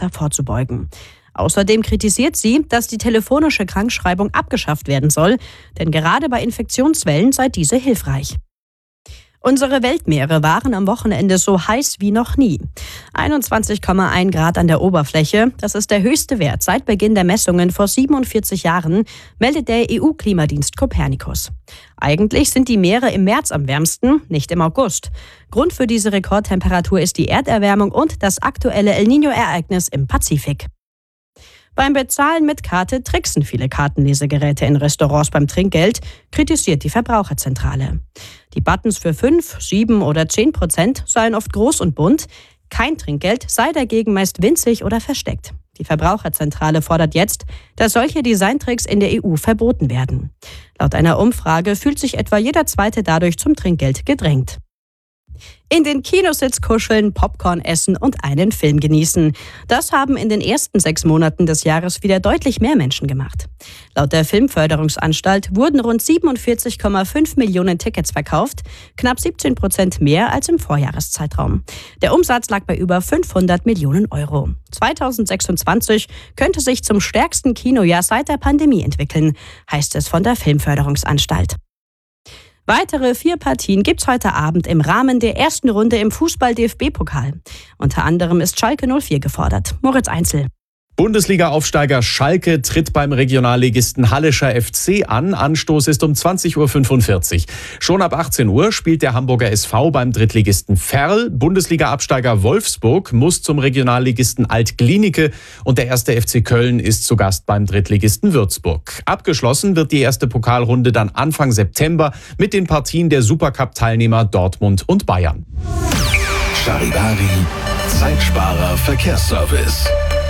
besser vorzubeugen. Außerdem kritisiert sie, dass die telefonische Krankschreibung abgeschafft werden soll, denn gerade bei Infektionswellen sei diese hilfreich. Unsere Weltmeere waren am Wochenende so heiß wie noch nie. 21,1 Grad an der Oberfläche, das ist der höchste Wert seit Beginn der Messungen vor 47 Jahren, meldet der EU-Klimadienst Copernicus. Eigentlich sind die Meere im März am wärmsten, nicht im August. Grund für diese Rekordtemperatur ist die Erderwärmung und das aktuelle El Niño-Ereignis im Pazifik. Beim Bezahlen mit Karte tricksen viele Kartenlesegeräte in Restaurants beim Trinkgeld, kritisiert die Verbraucherzentrale. Die Buttons für 5, 7 oder 10% seien oft groß und bunt. Kein Trinkgeld sei dagegen meist winzig oder versteckt. Die Verbraucherzentrale fordert jetzt, dass solche Designtricks in der EU verboten werden. Laut einer Umfrage fühlt sich etwa jeder Zweite dadurch zum Trinkgeld gedrängt. In den Kinositz kuscheln, Popcorn essen und einen Film genießen. Das haben in den ersten 6 Monaten des Jahres wieder deutlich mehr Menschen gemacht. Laut der Filmförderungsanstalt wurden rund 47,5 Millionen Tickets verkauft, knapp 17% mehr als im Vorjahreszeitraum. Der Umsatz lag bei über 500 Millionen Euro. 2026 könnte sich zum stärksten Kinojahr seit der Pandemie entwickeln, heißt es von der Filmförderungsanstalt. Weitere 4 Partien gibt's heute Abend im Rahmen der ersten Runde im Fußball-DFB-Pokal. Unter anderem ist Schalke 04 gefordert. Moritz Einzel. Bundesliga-Aufsteiger Schalke tritt beim Regionalligisten Hallischer FC an. Anstoß ist um 20.45 Uhr. Schon ab 18 Uhr spielt der Hamburger SV beim Drittligisten Verl. Bundesliga-Absteiger Wolfsburg muss zum Regionalligisten Alt-Glienicke und der 1. FC Köln ist zu Gast beim Drittligisten Würzburg. Abgeschlossen wird die erste Pokalrunde dann Anfang September mit den Partien der Supercup-Teilnehmer Dortmund und Bayern. Charivari, Zeitsparer Verkehrsservice.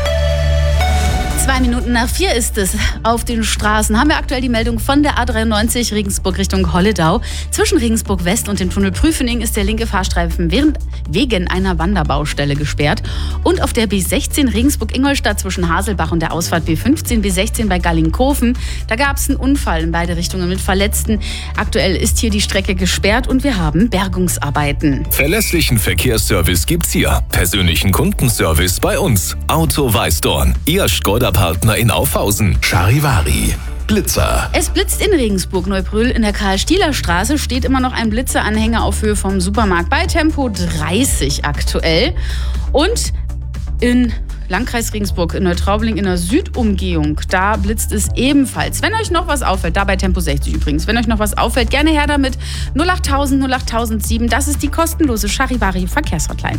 2 Minuten nach 4 ist es. Auf den Straßen haben wir aktuell die Meldung von der A93 Regensburg Richtung Holledau. Zwischen Regensburg West und dem Tunnel Prüfening ist der linke Fahrstreifen wegen einer Wanderbaustelle gesperrt. Und auf der B16 Regensburg-Ingolstadt zwischen Haselbach und der Ausfahrt B15, B16 bei Gallingkofen. Da gab es einen Unfall in beide Richtungen mit Verletzten. Aktuell ist hier die Strecke gesperrt und wir haben Bergungsarbeiten. Verlässlichen Verkehrsservice gibt's hier. Persönlichen Kundenservice bei uns. Auto Weißdorn. Ihr Skoda-Partner in Aufhausen. Charivari. Blitzer. Es blitzt in Regensburg-Neubrüll. In der Karl-Stieler-Straße steht immer noch ein Blitzeranhänger auf Höhe vom Supermarkt bei Tempo 30 aktuell. Und in Landkreis Regensburg in Neutraubling in der Südumgehung, da blitzt es ebenfalls. Wenn euch noch was auffällt, da bei Tempo 60 übrigens, wenn euch noch was auffällt, gerne her damit. 08000 08007, das ist die kostenlose Charivari Verkehrshotline.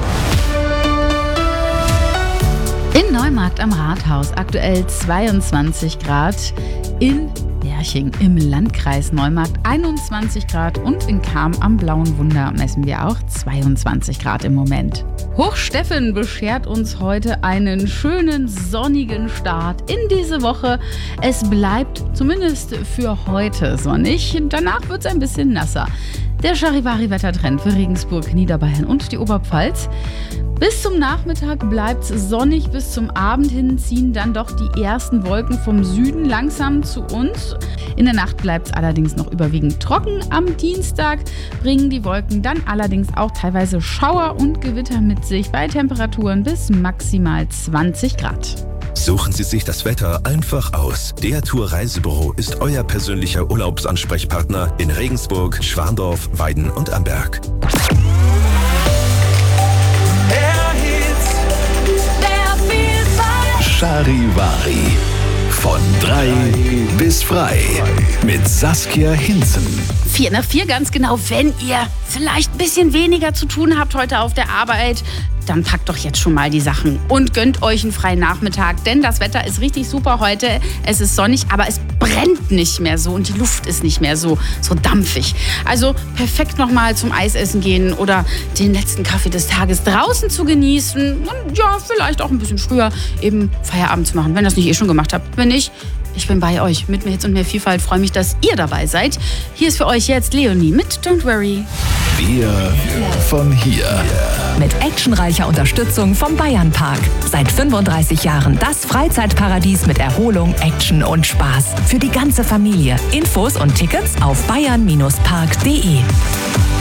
In Neumarkt am Rathaus aktuell 22 Grad, in Berching im Landkreis Neumarkt 21 Grad und in Cham am Blauen Wunder messen wir auch 22 Grad im Moment. Hochsteffen beschert uns heute einen schönen sonnigen Start in diese Woche. Es bleibt zumindest für heute sonnig, danach wird es ein bisschen nasser. Der Charivari-Wettertrend für Regensburg, Niederbayern und die Oberpfalz. Bis zum Nachmittag bleibt es sonnig, bis zum Abend hin ziehen dann doch die ersten Wolken vom Süden langsam zu uns. In der Nacht bleibt es allerdings noch überwiegend trocken. Am Dienstag bringen die Wolken dann allerdings auch teilweise Schauer und Gewitter mit sich bei Temperaturen bis maximal 20 Grad. Suchen Sie sich das Wetter einfach aus. Der Tour Reisebüro ist euer persönlicher Urlaubsansprechpartner in Regensburg, Schwandorf, Weiden und Amberg. Charivari. Von 3 bis frei. Mit Saskia Hinzen. 4 nach 4 ganz genau. Wenn ihr vielleicht ein bisschen weniger zu tun habt heute auf der Arbeit, dann packt doch jetzt schon mal die Sachen und gönnt euch einen freien Nachmittag. Denn das Wetter ist richtig super heute. Es ist sonnig, aber es brennt nicht mehr so und die Luft ist nicht mehr so dampfig. Also perfekt nochmal zum Eisessen gehen oder den letzten Kaffee des Tages draußen zu genießen. Und ja, vielleicht auch ein bisschen früher eben Feierabend zu machen, wenn ihr das nicht eh schon gemacht habt. Wenn nicht, ich bin bei euch. Mit mehr Hits und mehr Vielfalt. Freue mich, dass ihr dabei seid. Hier ist für euch jetzt Leonie mit Don't Worry. Wir von hier. Mit actionreicher Unterstützung vom Bayernpark. Seit 35 Jahren das Freizeitparadies mit Erholung, Action und Spaß. Für die ganze Familie. Infos und Tickets auf bayern-park.de.